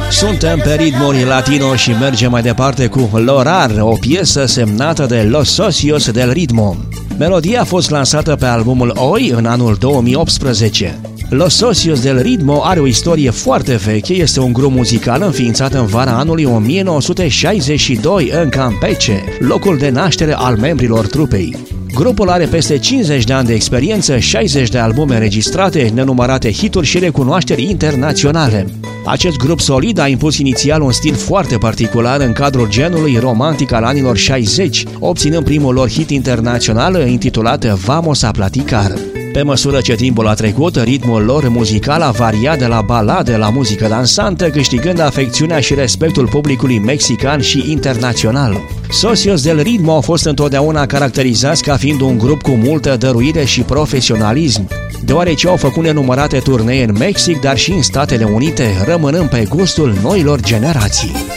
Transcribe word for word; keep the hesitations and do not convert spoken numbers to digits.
Suntem pe ritmuri latino și mergem mai departe cu Lorar, o piesă semnată de Los Socios del Ritmo. Melodia a fost lansată pe albumul Hoy în anul două mii optsprezece. Los Socios del Ritmo are o istorie foarte veche, este un grup muzical înființat în vara anului o mie nouă sute șaizeci și doi în Campeche, locul de naștere al membrilor trupei. Grupul are peste cincizeci de ani de experiență, șaizeci de albume înregistrate, nenumărate hituri și recunoașteri internaționale. Acest grup solid a impus inițial un stil foarte particular în cadrul genului romantic al anilor șaizeci, obținând primul lor hit internațional intitulat Vamos a Platicar. Pe măsură ce timpul a trecut, ritmul lor muzical a variat de la balade la muzică dansantă, câștigând afecțiunea și respectul publicului mexican și internațional. Socios del Ritmo au fost întotdeauna caracterizați ca fiind un grup cu multă dăruire și profesionalism, deoarece au făcut nenumărate turnee în Mexic, dar și în Statele Unite, rămânând pe gustul noilor generații.